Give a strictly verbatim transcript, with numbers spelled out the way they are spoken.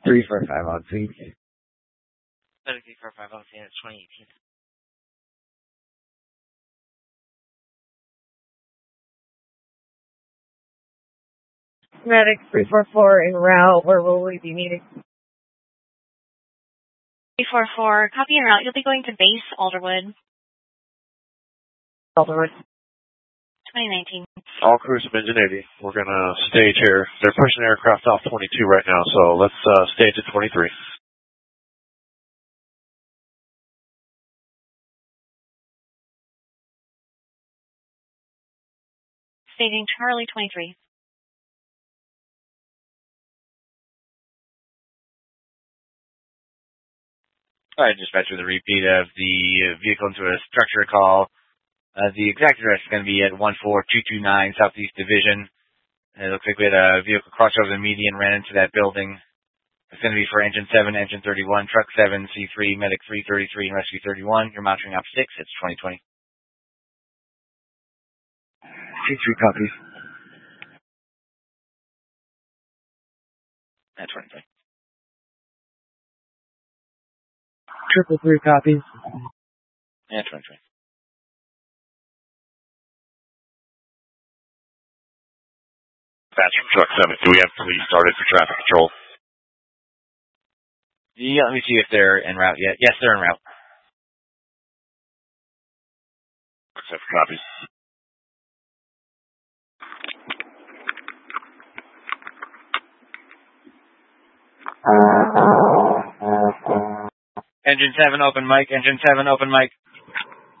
three four five on scene. Medic three four five on scene, it's twenty eighteen. Medic three four four en route. Where will we be meeting? three four four, copy en route. You'll be going to base Alderwood. Alderwood. twenty nineteen. All crews of Engine eighty. We're going to stage here. They're pushing aircraft off twenty-two right now, so let's uh, stage at twenty-three. Staging Charlie twenty-three. All right, dispatch with a repeat of the vehicle into a structure call. Uh, the exact address is going to be at one four two two nine Southeast Division. And it looks like we had a vehicle cross over the median, ran into that building. It's going to be for Engine seven, Engine thirty-one, Truck seven, C three, Medic three thirty-three, and Rescue thirty-one. You're monitoring op six. It's twenty twenty. C three copies. At twenty twenty. Triple three copies. At twenty twenty. That's from Truck seven. Do we have police started for traffic control? Yeah, let me see if they're en route yet. Yes, they're en route. Except for copies. Engine seven, open mic. Engine seven, open mic.